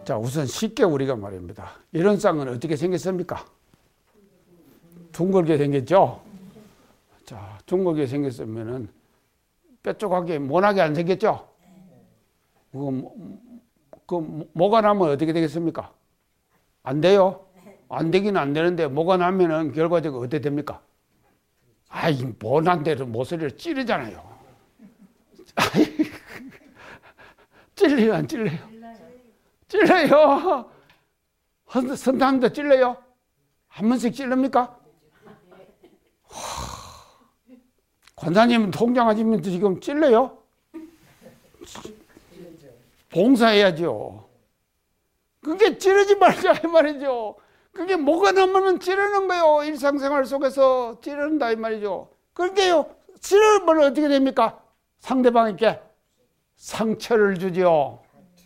자, 우선 쉽게 우리가 말입니다. 이런 쌍은 어떻게 생겼습니까? 둥글게 생겼죠? 자, 둥글게 생겼으면은 뾰족하게, 모나게 안 생겼죠? 뭐가 나면 어떻게 되겠습니까? 안 돼요? 안 되긴 안 되는데, 뭐가 나면은 결과적으로 어떻게 됩니까? 아이, 모난 대로 모서리를 찌르잖아요. 찔려요, 안 찔려요? 찔려요. 선탕도 찔려요? 한 번씩 찔릅니까? 관사님 통장하시면서 지금 찔려요? 봉사해야죠. 그게 찌르지 말자 이 말이죠. 그게 뭐가 나면은 찌르는 거예요. 일상생활 속에서 찌른다 이 말이죠. 그런데요, 찌르면 어떻게 됩니까? 상대방에게 상처를 주죠.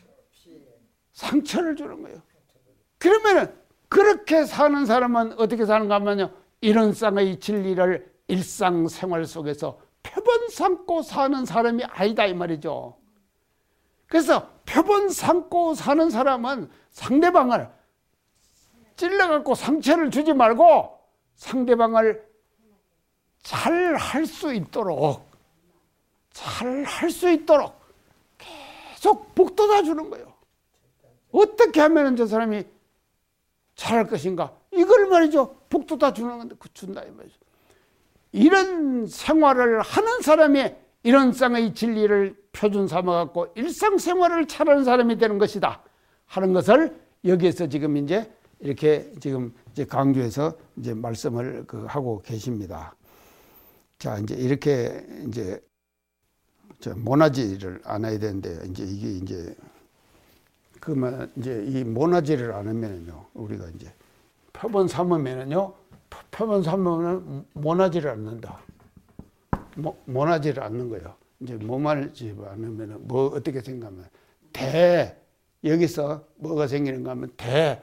상처를 주는 거예요. 그러면은 그렇게 사는 사람은 어떻게 사는가 하면요, 이런 쌍의 진리를 일상생활 속에서 표본 삼고 사는 사람이 아니다 이 말이죠. 그래서 표본 삼고 사는 사람은 상대방을 찔러갖고 상처를 주지 말고 상대방을 잘 할 수 있도록 계속 북돋아 주는 거예요. 어떻게 하면 저 사람이 잘할 것인가? 이걸 말이죠. 북돋아 준다 이 말이죠. 이런 생활을 하는 사람이 이런 쌍의 진리를 표준 삼아갖고 일상생활을 잘하는 사람이 되는 것이다 하는 것을 여기에서 지금 이제 이렇게 지금 이제 강조해서 이제 말씀을 하고 계십니다. 자, 이제 이렇게 이제 모나지를 안 해야 되는데, 이제 이게 이제 그만 이제 이 모나지를 안 하면은요, 우리가 이제 표본 삼으면은요, 표본 삼으면 모나지를 않는다. 모나지를 않는 거예요. 이제 모나지 않으면은 뭐 어떻게 생각하면 여기서 뭐가 생기는가 하면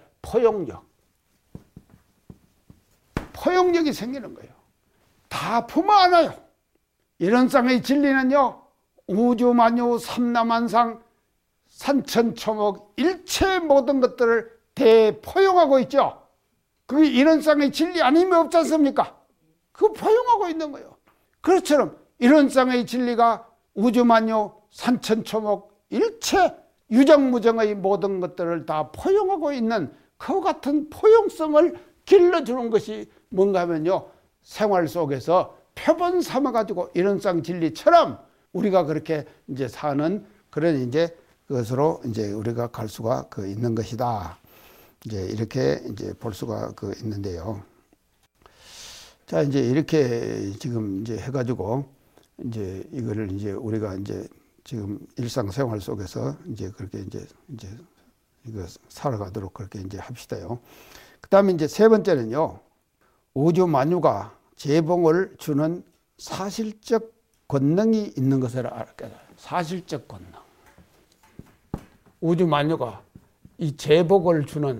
포용력이 생기는 거예요. 다 품어 안아요. 이런 쌍의 진리는요, 우주만유 삼라만상 산천초목 일체 모든 것들을 대포용하고 있죠. 그게 이런 쌍의 진리 아니면 없지 않습니까? 그거 포용하고 있는 거예요. 그것처럼 이런 쌍의 진리가 우주만유 산천초목 일체 유정무정의 모든 것들을 다 포용하고 있는 그 같은 포용성을 길러주는 것이 뭔가 하면요, 생활 속에서 표본 삼아가지고 이런 쌍 진리처럼 우리가 그렇게 이제 사는 그런 이제 그것으로 이제 우리가 갈 수가 있는 것이다. 이제 이렇게 이제 볼 수가 있는데요. 자, 이제 이렇게 지금 이제 해가지고 이제 이거를 이제 우리가 이제 지금 일상생활 속에서 이제 그렇게 이제 이거 살아가도록 그렇게 이제 합시다요. 그 다음에 이제 세 번째는요, 우주 만유가 재봉을 주는 사실적 권능이 있는 것을 알게 돼요. 사실적 권능. 우주 만유가 이 재복을 주는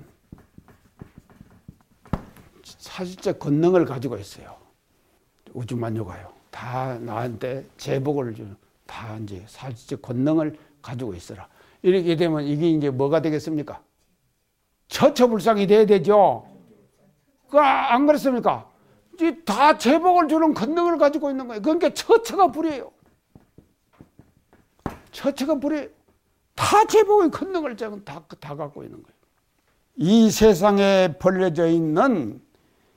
사실적 권능을 가지고 있어요. 우주 만유가요. 다 나한테 재복을 주는 다 이제 사실적 권능을 가지고 있어라. 이렇게 되면 이게 이제 뭐가 되겠습니까? 처처불상이 돼야 되죠. 안 그렇습니까? 다 재복을 주는 권능을 가지고 있는 거예요. 그러니까 처처가 불이에요. 처처가 불이에요. 다 재복의 권능을 다 갖고 있는 거예요. 이 세상에 벌려져 있는